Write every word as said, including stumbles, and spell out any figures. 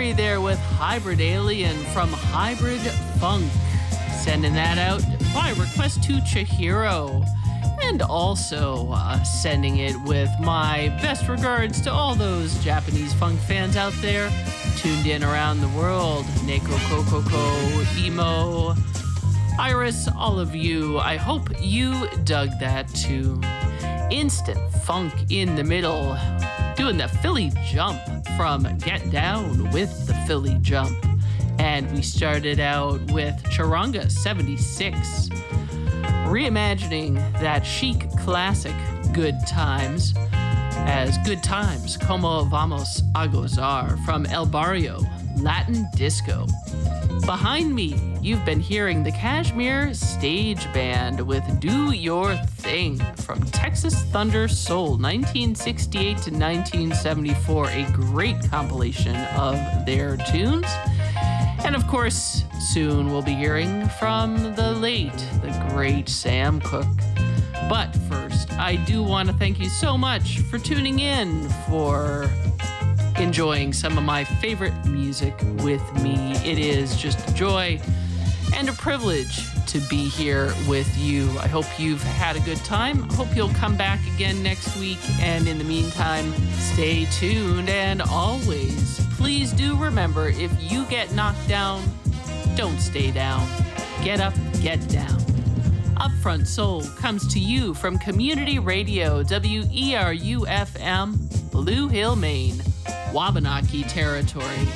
Jerry there with Hybrid Alien from Hybrid Funk. Sending that out by request to Chihiro. And also uh, sending it with my best regards to all those Japanese funk fans out there tuned in around the world. Neko Kokoko, Emo, Iris, all of you. I hope you dug that tune. Instant funk in the middle. Doing the Philly jump from Get Down with the Philly jump. And we started out with Charanga seventy-six, reimagining that chic classic Good Times as Good Times, Como Vamos a Gozar from El Barrio, Latin Disco. Behind me, you've been hearing the Kashmir Stage Band with Do Your Thing from Texas Thunder Soul, nineteen sixty-eight to nineteen seventy-four, a great compilation of their tunes. And of course, soon we'll be hearing from the late, the great Sam Cooke. But first, I do want to thank you so much for tuning in, for enjoying some of my favorite music with me. It is just a joy and a privilege to be here with you. I hope you've had a good time. I hope you'll come back again next week. And in the meantime, stay tuned. And always, please do remember, if you get knocked down, don't stay down. Get up, get down. Upfront Soul comes to you from Community Radio, W E R U F M, Blue Hill, Maine, Wabanaki territory.